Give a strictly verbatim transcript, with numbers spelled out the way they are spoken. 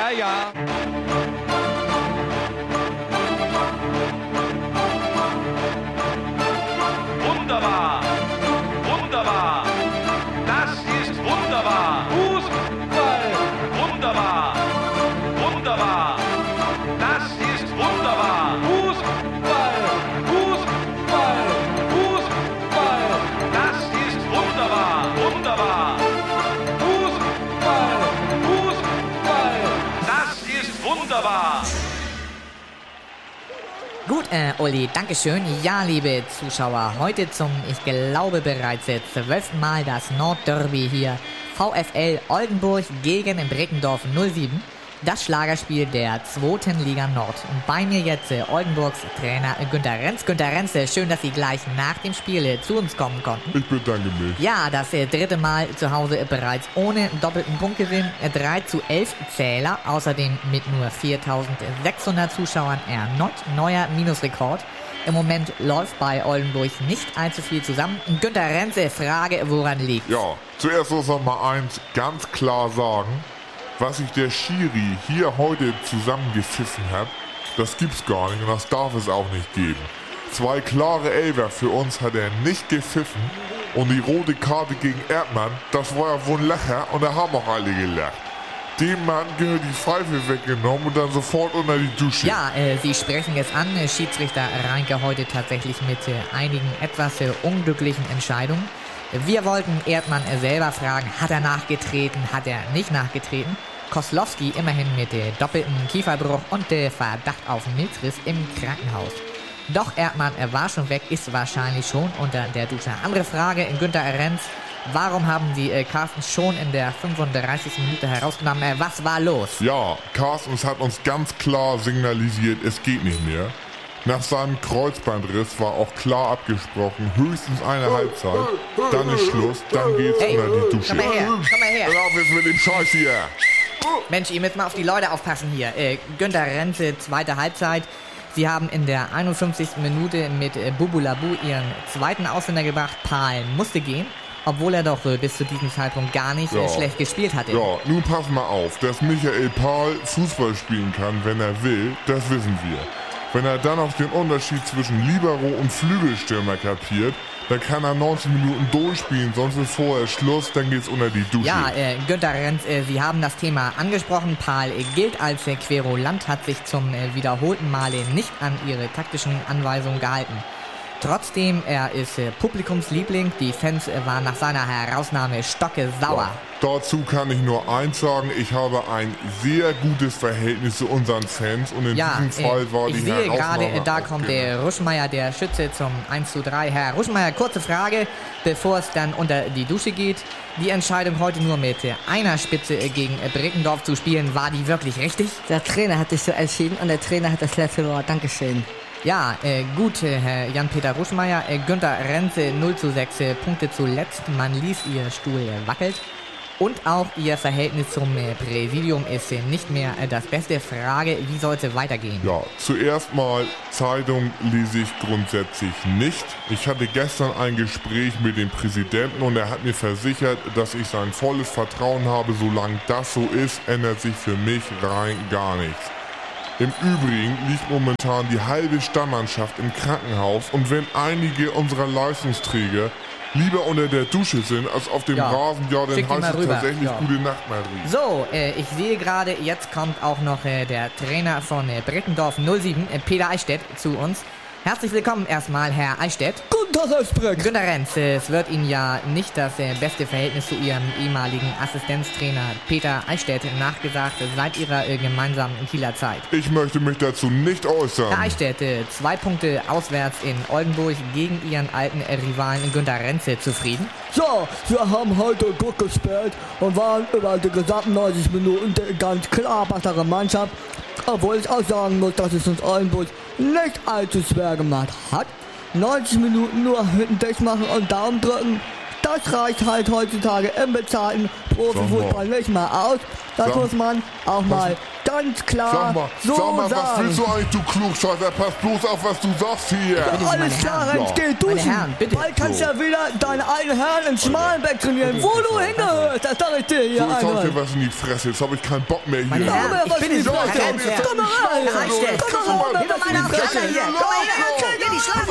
Ja, ja. Wunderbar! Wunderbar! Das ist wunderbar! Fußball! Wunderbar! Wunderbar! Das ist wunderbar! Fußball! Fußball! Fußball! Das ist wunderbar! Wunderbar! Fußball! Fußball! Das ist wunderbar! Gut, äh, Uli, dankeschön. Ja, liebe Zuschauer, heute zum, ich glaube, bereits zwölften Mal das Nordderby hier. VfL Oldenburg gegen Breckendorf null sieben. Das Schlagerspiel der zweiten Liga Nord. Und bei mir jetzt äh, Oldenburgs Trainer Günter Renz. Günter Renz, äh, schön, dass Sie gleich nach dem Spiel äh, zu uns kommen konnten. Ich bedanke mich. Ja, das äh, dritte Mal zu Hause äh, bereits ohne doppelten Punktgewinn. Äh, drei zu elf Zähler, außerdem mit nur viertausendsechshundert Zuschauern erneut neuer Minusrekord. Im Moment läuft bei Oldenburg nicht allzu viel zusammen. Günter Renz, äh, Frage, woran liegt? Ja, zuerst muss man mal eins ganz klar sagen. Was sich der Schiri hier heute zusammengepfiffen hat, das gibt's gar nicht und das darf es auch nicht geben. Zwei klare Elfer für uns hat er nicht gepfiffen und die rote Karte gegen Erdmann, das war ja wohl ein Lacher und da haben auch alle gelacht. Dem Mann gehört die Pfeife weggenommen und dann sofort unter die Dusche. Ja, äh, Sie sprechen es an, äh, Schiedsrichter Reinke heute tatsächlich mit äh, einigen etwas äh, unglücklichen Entscheidungen. Wir wollten Erdmann äh, selber fragen, hat er nachgetreten, hat er nicht nachgetreten? Koslowski immerhin mit äh, doppeltem Kieferbruch und äh, Verdacht auf Milzriss im Krankenhaus. Doch Erdmann äh, war schon weg, ist wahrscheinlich schon unter der Dusche. Andere Frage, Günter Renz, warum haben Sie äh, Carstens schon in der fünfunddreißigsten Minute herausgenommen? Äh, was war los? Ja, Carstens hat uns ganz klar signalisiert, es geht nicht mehr. Nach seinem Kreuzbandriss war auch klar abgesprochen, höchstens eine Halbzeit, dann ist Schluss, dann geht's Hey, unter die Dusche. komm mal her, komm mal her. Hör auf jetzt mit dem Scheiß hier. Mensch, ihr müsst mal auf die Leute aufpassen hier. Äh, Günter Renze, zweite Halbzeit. Sie haben in der einundfünfzigsten Minute mit äh, Bubulabu ihren zweiten Ausländer gebracht. Pahl musste gehen, obwohl er doch äh, bis zu diesem Zeitpunkt gar nicht Ja. äh, schlecht gespielt hatte. Ja, nun pass mal auf, dass Michael Pahl Fußball spielen kann, wenn er will, das wissen wir. Wenn er dann auch den Unterschied zwischen Libero und Flügelstürmer kapiert, dann kann er neunzig Minuten durchspielen, sonst ist vorher Schluss, dann geht's unter die Dusche. Ja, äh, Günter Renz, äh, Sie haben das Thema angesprochen. Pahl äh, gilt als äh, Querulant, hat sich zum äh, wiederholten Male nicht an ihre taktischen Anweisungen gehalten. Trotzdem, er ist äh, Publikumsliebling. Die Fans äh, waren nach seiner Herausnahme stocke sauer. Ja, dazu kann ich nur eins sagen, ich habe ein sehr gutes Verhältnis zu unseren Fans und in Ja, diesem Fall äh, war ich die sehe gerade, Herausnahme äh, da auch kommt genau. der Ruschmeier, der Schütze, zum eins zu drei. Herr Ruschmeier, kurze Frage, bevor es dann unter die Dusche geht. Die Entscheidung heute nur mit äh, einer Spitze äh, gegen äh, Breckendorf zu spielen, war die wirklich richtig? Der Trainer hat sich so entschieden und der Trainer hat das letzte Wort. Dankeschön. Ja, äh, gut, äh, Herr Jan-Peter Ruschmeier. Äh, Günter Renze, null zu sechs äh, Punkte zuletzt. Man ließ ihr Stuhl äh, wackelt. Und auch ihr Verhältnis zum äh, Präsidium ist äh, nicht mehr äh, das Beste. Frage, wie soll es weitergehen? Ja, zuerst mal, Zeitung lese ich grundsätzlich nicht. Ich hatte gestern ein Gespräch mit dem Präsidenten und er hat mir versichert, dass ich sein volles Vertrauen habe. Solange das so ist, ändert sich für mich rein gar nichts. Im Übrigen liegt momentan die halbe Stammmannschaft im Krankenhaus und wenn einige unserer Leistungsträger lieber unter der Dusche sind als auf dem Ja, Rasen, ja, dann schick die heißt mal es rüber. tatsächlich Ja. gute Nacht, Marie. So, äh, ich sehe gerade, jetzt kommt auch noch äh, der Trainer von äh, Breckendorf null sieben, äh, Peter Eichstätt, zu uns. Herzlich willkommen erstmal, Herr Eichstätt. Guten Tag, Herr Spreck. Günter Renz, äh, es wird Ihnen ja nicht das äh, beste Verhältnis zu Ihrem ehemaligen Assistenztrainer Peter Eichstätt nachgesagt äh, seit Ihrer äh, gemeinsamen Kieler Zeit. Ich möchte mich dazu nicht äußern. Herr Eichstätt, äh, zwei Punkte auswärts in Oldenburg gegen Ihren alten äh, Rivalen Günter Renz, äh, zufrieden? Ja, wir haben heute gut gespielt und waren über die gesamten neunzig Minuten die ganz klar bessere Mannschaft. Obwohl ich auch sagen muss, dass es uns Oldenburg nicht allzu schwer gemacht hat. neunzig Minuten nur hinten dicht machen und Daumen drücken, das reicht halt heutzutage im bezahlten Profifußball nicht mehr aus. Das Sag- muss man auch mal ganz klar Sag mal, so sag mal, was sagen. willst du eigentlich, du Klugscheißer? Pass bloß auf, was du sagst hier. Bitte, meine Alles klar, Herren. Renz, Ja. geh duschen. Meine Herren, bitte. Bald kannst du So. ja wieder deine alten Herren in Schmalenbeck trainieren, wo du hingehörst. Das sag ich dir hier So, jetzt hab ich einmal. dir was in die Fresse. Jetzt hab ich keinen Bock mehr hier. Meine Komm Herren, her, ich was bin die in so Fresse. einer Grenze. Komm mal rein. Halt still. Komm mal rein, Gib mir was meine die Fresse. Fresse hier. Komm mal her. Hier, die Schlafen.